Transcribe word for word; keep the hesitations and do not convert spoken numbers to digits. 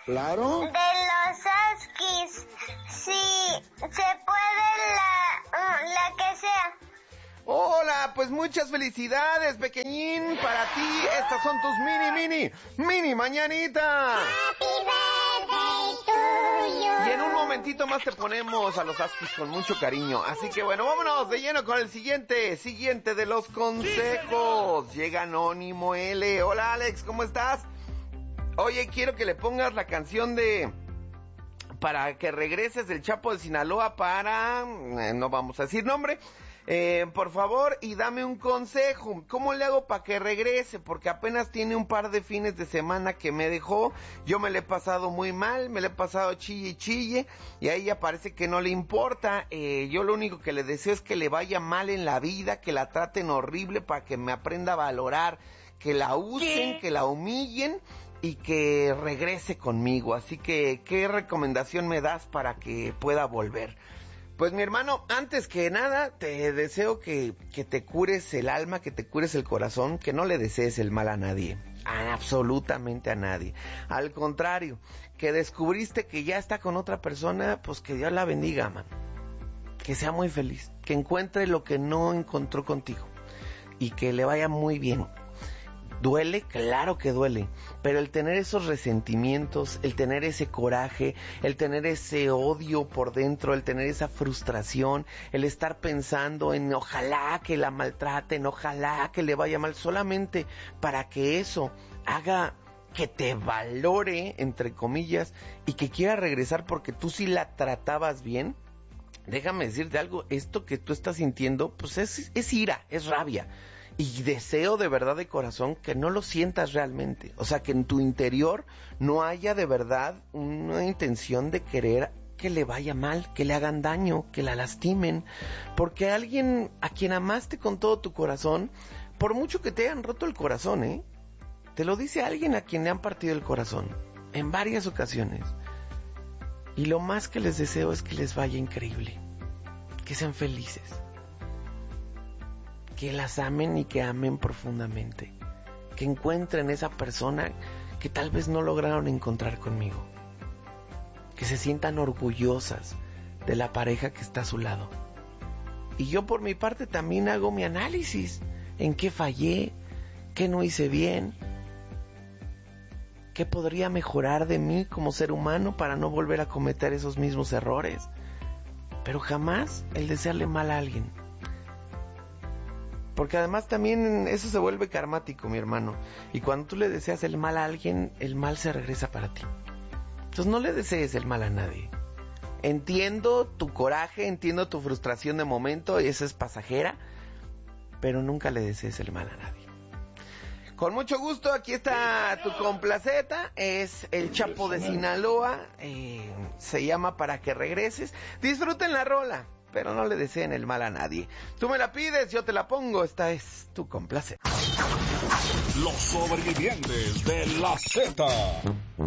Claro. De los Askis. Si se puede la, la que sea. Hola, pues muchas felicidades, pequeñín, para ti. Estas son tus mini, mini, mini mañanitas. Happy birthday to you. Y en un momentito más te ponemos a los Askis con mucho cariño. Así que bueno, vámonos de lleno con el siguiente, siguiente de los consejos. Llega Anónimo L. Hola, Alex, ¿cómo estás? Oye, quiero que le pongas la canción de... Para que regreses del Chapo de Sinaloa para... Eh, no vamos a decir nombre... Eh, por favor, y dame un consejo. ¿Cómo le hago para que regrese? Porque apenas tiene un par de fines de semana que me dejó. Yo me le he pasado muy mal, me le he pasado chille y chille, y a ella parece que no le importa. Eh, yo lo único que le deseo es que le vaya mal en la vida, que la traten horrible para que me aprenda a valorar, que la usen, ¿Qué? que la humillen y que regrese conmigo. Así que, ¿qué recomendación me das para que pueda volver? Pues mi hermano, antes que nada, te deseo que, que te cures el alma, que te cures el corazón, que no le desees el mal a nadie, a absolutamente a nadie. Al contrario, que descubriste que ya está con otra persona, pues que Dios la bendiga, man. Que sea muy feliz, que encuentre lo que no encontró contigo y que le vaya muy bien. ¿Duele? Claro que duele, pero el tener esos resentimientos, el tener ese coraje, el tener ese odio por dentro, el tener esa frustración, el estar pensando en ojalá que la maltraten, ojalá que le vaya mal, solamente para que eso haga que te valore, entre comillas, y que quiera regresar porque tú sí la tratabas bien. Déjame decirte algo, esto que tú estás sintiendo, pues es, es ira, es rabia. Y deseo de verdad de corazón que no lo sientas realmente. O sea, que en tu interior no haya de verdad una intención de querer que le vaya mal, que le hagan daño, que la lastimen. Porque alguien a quien amaste con todo tu corazón, por mucho que te hayan roto el corazón, ¿eh? Te lo dice alguien a quien le han partido el corazón, en varias ocasiones. Y lo más que les deseo es que les vaya increíble, que sean felices, que las amen y que amen profundamente, que encuentren esa persona que tal vez no lograron encontrar conmigo, que se sientan orgullosas de la pareja que está a su lado. Y yo por mi parte también hago mi análisis, en qué fallé, qué no hice bien, qué podría mejorar de mí como ser humano para no volver a cometer esos mismos errores, pero jamás el desearle mal a alguien. Porque además también eso se vuelve karmático, mi hermano. Y cuando tú le deseas el mal a alguien, el mal se regresa para ti. Entonces no le desees el mal a nadie. Entiendo tu coraje, entiendo tu frustración de momento, y esa es pasajera, pero nunca le desees el mal a nadie. Con mucho gusto, aquí está tu complaceta, es el Chapo de Sinaloa, eh, se llama Para que regreses. Disfruten la rola, pero no le deseen el mal a nadie. Tú me la pides, yo te la pongo, esta es tu complaceta. Los sobrevivientes de la Z.